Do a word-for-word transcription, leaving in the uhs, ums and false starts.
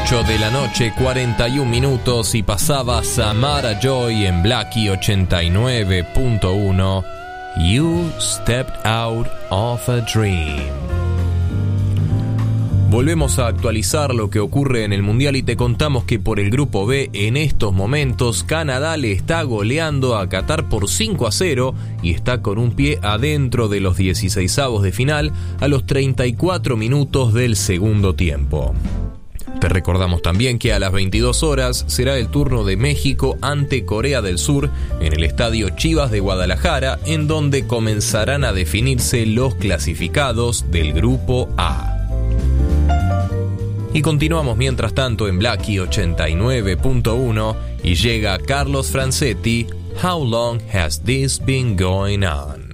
ocho de la noche, cuarenta y un minutos, y pasaba Samara Joy en Blackie ochenta y nueve punto uno. You stepped out of a dream. Volvemos a actualizar lo que ocurre en el Mundial y te contamos que por el Grupo B, en estos momentos, Canadá le está goleando a Qatar por cinco a cero y está con un pie adentro de los dieciseisavos de final a los treinta y cuatro minutos del segundo tiempo. Te recordamos también que a las veintidós horas será el turno de México ante Corea del Sur en el Estadio Chivas de Guadalajara, en donde comenzarán a definirse los clasificados del Grupo A. Y continuamos mientras tanto en Blackie ochenta y nueve punto uno y llega Carlos Francetti, How Long Has This Been Going On?